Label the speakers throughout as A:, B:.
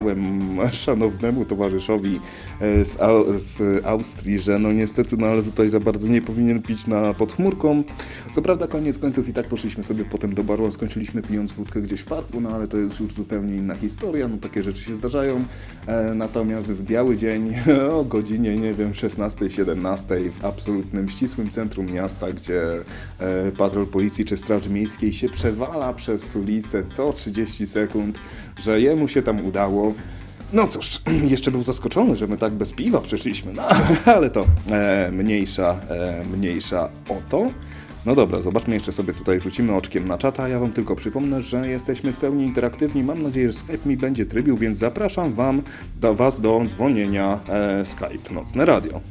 A: szanownemu towarzyszowi z Austrii, że no niestety, no ale tutaj za bardzo nie powinien pić pod chmurką. Co prawda koniec końców i tak poszliśmy sobie potem do baru, a skończyliśmy pijąc wódkę gdzieś w parku, no ale to jest już zupełnie inna historia, no takie rzeczy się zdarzają. Natomiast w biały dzień o godzinie, nie wiem, 16-17 w absolutnym ścisłym centrum miasta, gdzie patrol policji czy straży miejskiej się przewala przez ulicę co 30 sekund, że jemu się tam udało. No cóż, jeszcze był zaskoczony, że my tak bez piwa przeszliśmy, no ale to mniejsza o to. No dobra, zobaczmy jeszcze sobie tutaj, rzucimy oczkiem na czata. Ja wam tylko przypomnę, że jesteśmy w pełni interaktywni. Mam nadzieję, że Skype mi będzie trybił, więc zapraszam was do dzwonienia Skype Nocne Radio.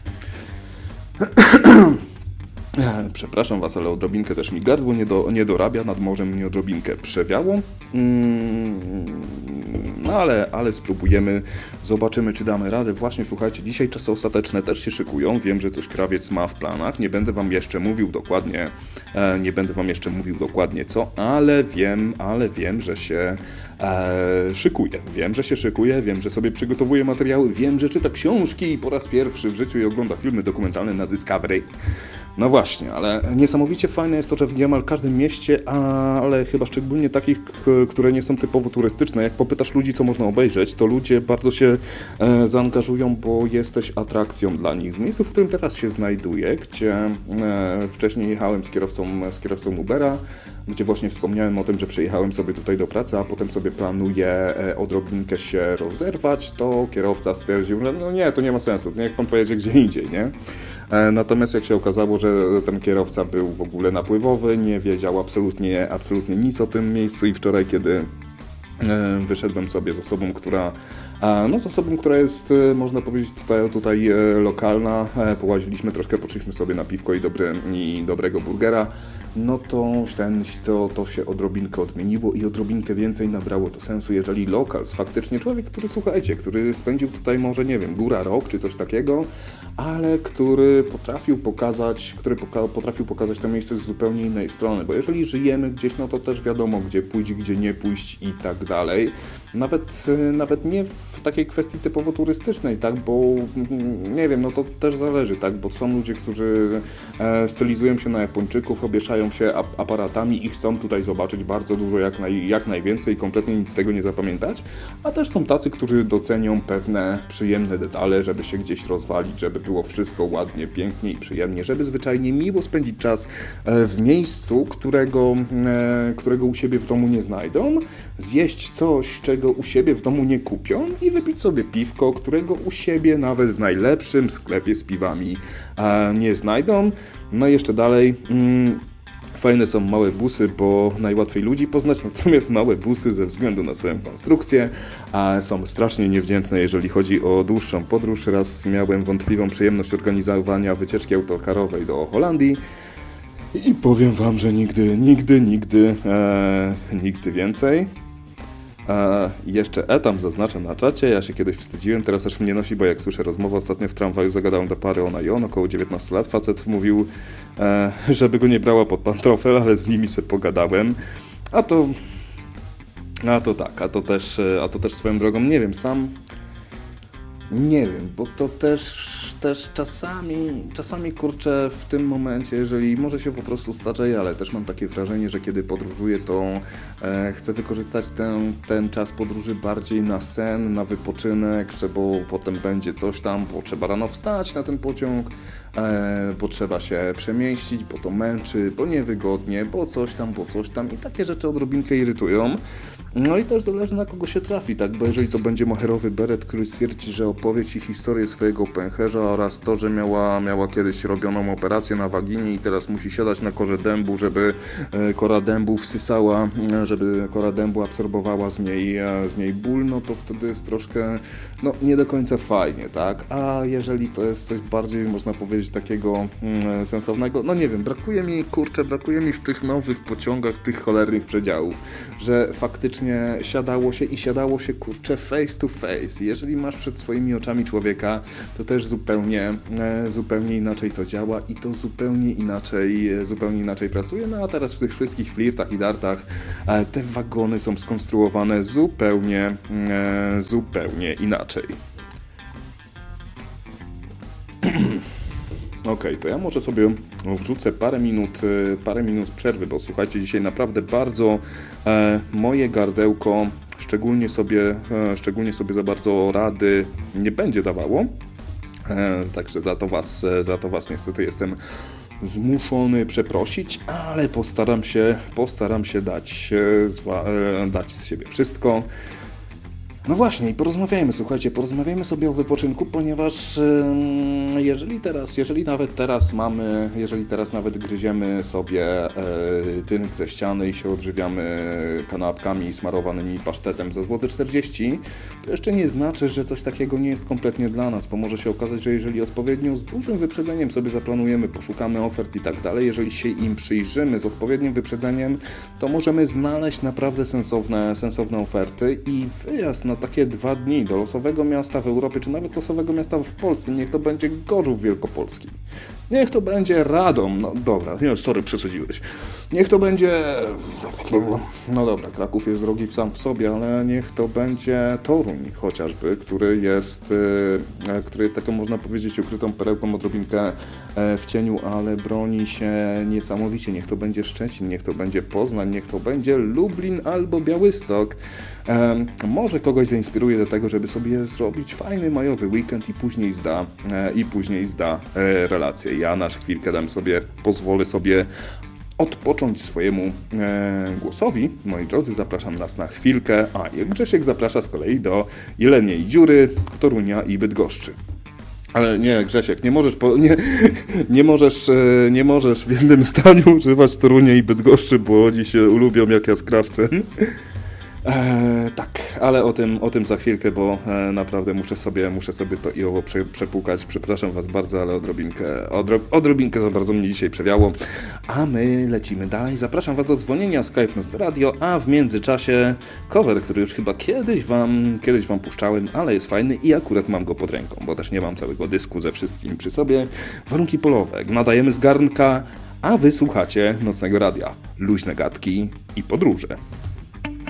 A: Przepraszam was, ale odrobinkę też mi gardło nie dorabia, nad morzem mnie odrobinkę przewiało. No ale spróbujemy, zobaczymy czy damy radę. Właśnie słuchajcie, dzisiaj czasy ostateczne też się szykują. Wiem, że coś krawiec ma w planach. Nie będę wam jeszcze mówił dokładnie co, ale wiem, że się szykuje. Wiem, że sobie przygotowuje materiały, wiem, że czyta książki po raz pierwszy w życiu i ogląda filmy dokumentalne na Discovery. No właśnie, ale niesamowicie fajne jest to, że w niemal każdym mieście, ale chyba szczególnie takich, które nie są typowo turystyczne, jak popytasz ludzi, co można obejrzeć, to ludzie bardzo się zaangażują, bo jesteś atrakcją dla nich. W miejscu, w którym teraz się znajduję, gdzie wcześniej jechałem z kierowcą Ubera, gdzie właśnie wspomniałem o tym, że przyjechałem sobie tutaj do pracy, a potem sobie planuję odrobinkę się rozerwać, to kierowca stwierdził, że no nie, to nie ma sensu, to niech pan pojedzie gdzie indziej, nie? Natomiast jak się okazało, że ten kierowca był w ogóle napływowy, nie wiedział absolutnie nic o tym miejscu i wczoraj, kiedy wyszedłem sobie z osobą, która jest, można powiedzieć, tutaj lokalna, połaziliśmy troszkę, poszliśmy sobie na piwko i dobrego burgera, no to się odrobinkę odmieniło i odrobinkę więcej nabrało to sensu, jeżeli lokal, faktycznie człowiek, który spędził tutaj może, nie wiem, góra rok czy coś takiego, ale który potrafił pokazać to miejsce z zupełnie innej strony, bo jeżeli żyjemy gdzieś, no to też wiadomo, gdzie pójść, gdzie nie pójść i tak dalej. Nawet nie w takiej kwestii typowo turystycznej, tak, bo nie wiem, no to też zależy, tak, bo są ludzie, którzy stylizują się na Japończyków, obieszają się aparatami i chcą tutaj zobaczyć bardzo dużo, jak najwięcej, kompletnie nic z tego nie zapamiętać, a też są tacy, którzy docenią pewne przyjemne detale, żeby się gdzieś rozwalić, żeby było wszystko ładnie, pięknie i przyjemnie, żeby zwyczajnie miło spędzić czas w miejscu, którego u siebie w domu nie znajdą, zjeść coś, czego u siebie w domu nie kupią i wypić sobie piwko, którego u siebie nawet w najlepszym sklepie z piwami nie znajdą. No i jeszcze dalej, fajne są małe busy, bo najłatwiej ludzi poznać, natomiast małe busy ze względu na swoją konstrukcję są strasznie niewdzięczne, jeżeli chodzi o dłuższą podróż. Raz miałem wątpliwą przyjemność organizowania wycieczki autokarowej do Holandii i powiem wam, że nigdy więcej. Jeszcze tam zaznaczę na czacie, ja się kiedyś wstydziłem, teraz aż mnie nosi, bo jak słyszę rozmowę ostatnio w tramwaju, zagadałem do pary ona i on, około 19 lat, facet mówił, żeby go nie brała pod pantofel, ale z nimi sobie pogadałem, a to też swoją drogą, nie wiem, nie wiem, bo to też czasami kurczę w tym momencie, jeżeli może się po prostu starzeję, ale też mam takie wrażenie, że kiedy podróżuję, to chcę wykorzystać ten czas podróży bardziej na sen, na wypoczynek, bo potem będzie coś tam, bo trzeba rano wstać na ten pociąg, bo trzeba się przemieścić, bo to męczy, bo niewygodnie, bo coś tam i takie rzeczy odrobinkę irytują. No i też zależy na kogo się trafi, tak, bo jeżeli to będzie moherowy beret, który stwierdzi, że opowie ci historię swojego pęcherza oraz to, że miała kiedyś robioną operację na waginie i teraz musi siadać na korze dębu, żeby kora dębu wsysała, żeby kora dębu absorbowała z niej ból, no to wtedy jest troszkę, nie do końca fajnie, tak, a jeżeli to jest coś bardziej, można powiedzieć, takiego sensownego, no nie wiem, brakuje mi w tych nowych pociągach tych cholernych przedziałów, że faktycznie faktycznie siadało się kurczę face to face. Jeżeli masz przed swoimi oczami człowieka, to też zupełnie inaczej to działa i to zupełnie inaczej pracuje. No a teraz w tych wszystkich flirtach i dartach te wagony są skonstruowane zupełnie inaczej. Okej, to ja może sobie wrzucę parę minut przerwy, bo słuchajcie, dzisiaj naprawdę bardzo moje gardełko szczególnie sobie za bardzo rady nie będzie dawało. Także za to was niestety jestem zmuszony przeprosić, ale postaram się dać z siebie wszystko. No właśnie, i porozmawiajmy sobie o wypoczynku, ponieważ jeżeli teraz nawet gryziemy sobie tynk ze ściany i się odżywiamy kanapkami smarowanymi pasztetem za złoty 40, to jeszcze nie znaczy, że coś takiego nie jest kompletnie dla nas, bo może się okazać, że jeżeli odpowiednio z dużym wyprzedzeniem sobie zaplanujemy, poszukamy ofert i tak dalej, jeżeli się im przyjrzymy z odpowiednim wyprzedzeniem, to możemy znaleźć naprawdę sensowne oferty i wyjazd na takie 2 dni do losowego miasta w Europie, czy nawet losowego miasta w Polsce, niech to będzie Gorzów Wielkopolski, niech to będzie Radom, no dobra, nie, sorry, przesadziłeś, niech to będzie, no dobra, Kraków jest drogi sam w sobie, ale niech to będzie Toruń chociażby, który jest taką, można powiedzieć, ukrytą perełką, odrobinkę w cieniu, ale broni się niesamowicie, niech to będzie Szczecin, niech to będzie Poznań, niech to będzie Lublin albo Białystok. Może kogoś zainspiruje do tego, żeby sobie zrobić fajny majowy weekend i później zda relację. Ja na chwilkę pozwolę sobie odpocząć swojemu głosowi. Moi drodzy, zapraszam nas na chwilkę, a Grzesiek zaprasza z kolei do Jeleniej Dziury, Torunia i Bydgoszczy. Ale nie, Grzesiek, nie możesz w jednym zdaniu używać Torunia i Bydgoszczy, bo oni się ulubią jak ja z krawcem. Tak, ale o tym za chwilkę, bo naprawdę muszę sobie to i owo przepłukać. Przepraszam was bardzo, ale odrobinkę za bardzo mnie dzisiaj przewiało. A my lecimy dalej. Zapraszam was do dzwonienia Skype News Radio, a w międzyczasie cover, który już chyba kiedyś wam puszczałem, ale jest fajny i akurat mam go pod ręką, bo też nie mam całego dysku ze wszystkim przy sobie. Warunki polowe. Nadajemy z garnka, a wy słuchacie Nocnego Radia. Luźne gadki i podróże.